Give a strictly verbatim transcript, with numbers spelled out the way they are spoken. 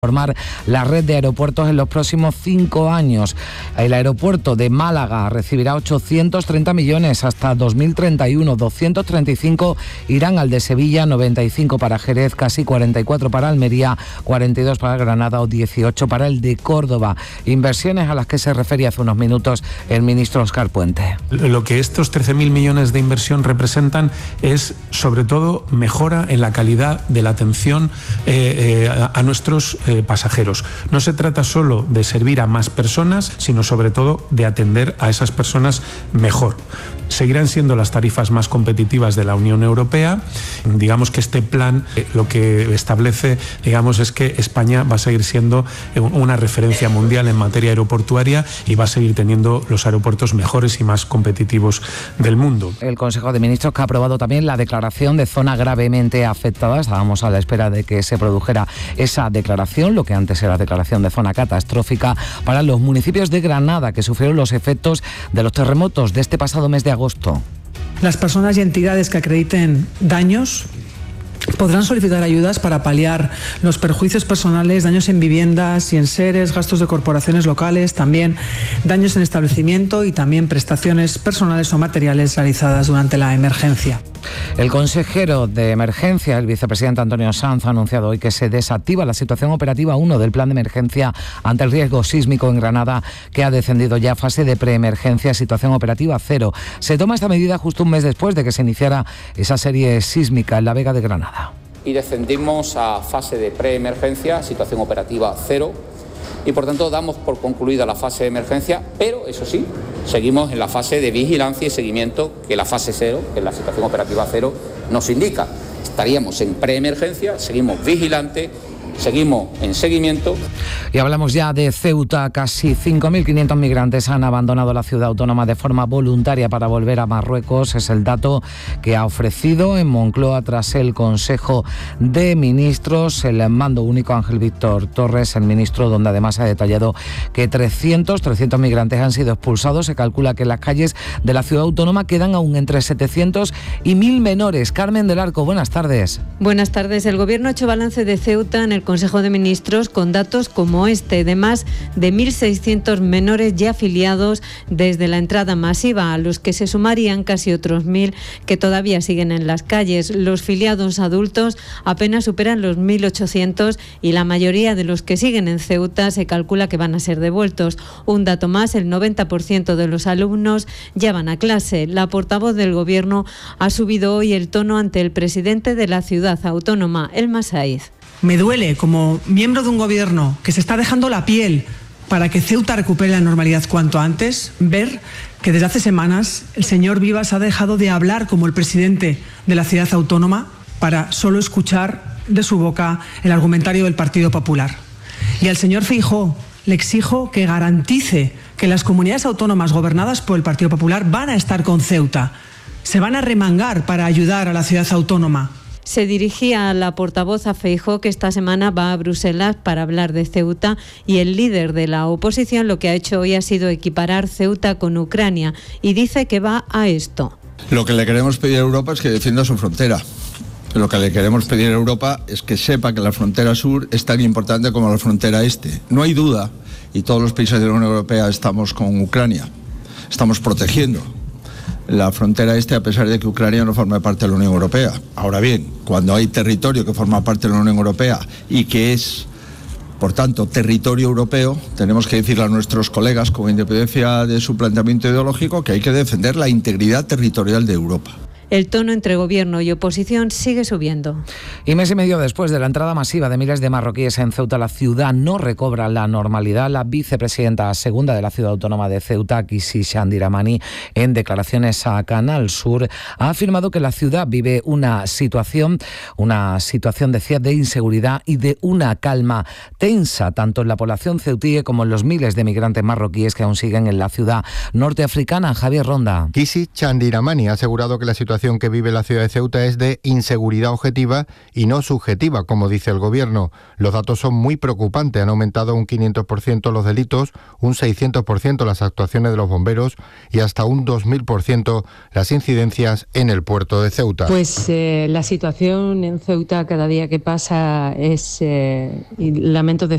formar la red de aeropuertos en los próximos cinco años. El aeropuerto de Málaga recibirá ochocientos treinta millones hasta dos mil treinta y uno, doscientos treinta y cinco irán al de Sevilla, noventa y cinco para Jerez, casi cuarenta y cuatro para Almería, cuarenta y dos para Granada o dieciocho para el de Córdoba. Inversiones a las que se refería hace unos minutos el ministro Óscar Puente. Lo que estos trece mil millones de inversión representan es sobre todo mejora en la calidad de la atención eh, eh, a, a nuestros eh, pasajeros. No se trata solo de servir a más personas, sino sobre todo de atender a esas personas mejor. Seguirán siendo las tarifas más competitivas de la Unión Europea. Digamos que este plan eh, lo que establece, digamos, es que España va a seguir siendo una referencia mundial en materia aeroportuaria y va a seguir teniendo los aeropuertos mejores y más competitivos del mundo. El Consejo de Ministros que ha aprobado también la declaración de zona gravemente afectada. Estábamos a la espera de que se produjera esa declaración, lo que antes era declaración de zona catastrófica, para los municipios de Granada que sufrieron los efectos de los terremotos de este pasado mes de agosto. Las personas y entidades que acrediten daños podrán solicitar ayudas para paliar los perjuicios personales, daños en viviendas y en seres, gastos de corporaciones locales, también daños en establecimiento y también prestaciones personales o materiales realizadas durante la emergencia. El consejero de emergencia, el vicepresidente Antonio Sanz, ha anunciado hoy que se desactiva la situación operativa uno del plan de emergencia ante el riesgo sísmico en Granada, que ha descendido ya a fase de preemergencia, situación operativa cero. Se toma esta medida justo un mes después de que se iniciara esa serie sísmica en la Vega de Granada. Y descendimos a fase de preemergencia, situación operativa cero, y por tanto damos por concluida la fase de emergencia, pero eso sí, seguimos en la fase de vigilancia y seguimiento que la fase cero, que es la situación operativa cero, nos indica. Estaríamos en preemergencia, seguimos vigilantes, seguimos en seguimiento. Y hablamos ya de Ceuta. Casi cinco mil quinientos migrantes han abandonado la ciudad autónoma de forma voluntaria para volver a Marruecos. Es el dato que ha ofrecido en Moncloa tras el Consejo de Ministros el mando único Ángel Víctor Torres, el ministro, donde además ha detallado que trescientos, trescientos migrantes han sido expulsados. Se calcula que en las calles de la ciudad autónoma quedan aún entre setecientos y mil menores. Carmen del Arco, buenas tardes. Buenas tardes. El Gobierno ha hecho balance de Ceuta en el Consejo de Ministros con datos como este, de más de mil seiscientos menores ya afiliados desde la entrada masiva, a los que se sumarían casi otros mil que todavía siguen en las calles. Los filiados adultos apenas superan los mil ochocientos y la mayoría de los que siguen en Ceuta se calcula que van a ser devueltos. Un dato más, el noventa por ciento de los alumnos ya van a clase. La portavoz del Gobierno ha subido hoy el tono ante el presidente de la ciudad autónoma, Elma Saiz. Me duele, como miembro de un gobierno que se está dejando la piel para que Ceuta recupere la normalidad cuanto antes, ver que desde hace semanas el señor Vivas ha dejado de hablar como el presidente de la ciudad autónoma para solo escuchar de su boca el argumentario del Partido Popular. Y al señor Feijóo le exijo que garantice que las comunidades autónomas gobernadas por el Partido Popular van a estar con Ceuta, se van a remangar para ayudar a la ciudad autónoma. Se dirigía a la portavoz a Feijóo, que esta semana va a Bruselas para hablar de Ceuta, y el líder de la oposición lo que ha hecho hoy ha sido equiparar Ceuta con Ucrania y dice que va a esto. Lo que le queremos pedir a Europa es que defienda su frontera. Lo que le queremos pedir a Europa es que sepa que la frontera sur es tan importante como la frontera este. No hay duda, y todos los países de la Unión Europea estamos con Ucrania, estamos protegiendo la frontera este, a pesar de que Ucrania no forma parte de la Unión Europea. Ahora bien, cuando hay territorio que forma parte de la Unión Europea y que es, por tanto, territorio europeo, tenemos que decirle a nuestros colegas, con independencia de su planteamiento ideológico, que hay que defender la integridad territorial de Europa. El tono entre gobierno y oposición sigue subiendo. Y mes y medio después de la entrada masiva de miles de marroquíes en Ceuta, la ciudad no recobra la normalidad. La vicepresidenta segunda de la ciudad autónoma de Ceuta, Kisi Chandiramani, en declaraciones a Canal Sur, ha afirmado que la ciudad vive una situación, una situación, decía, de inseguridad y de una calma tensa, tanto en la población ceutí como en los miles de migrantes marroquíes que aún siguen en la ciudad norteafricana. Javier Ronda. Kisi Chandiramani ha asegurado que la situación situación que vive la ciudad de Ceuta es de inseguridad objetiva y no subjetiva, como dice el Gobierno. Los datos son muy preocupantes. Han aumentado un quinientos por ciento los delitos, un seiscientos por ciento las actuaciones de los bomberos y hasta un dos mil por ciento las incidencias en el puerto de Ceuta. Pues eh, la situación en Ceuta cada día que pasa es, eh, y lamento decir,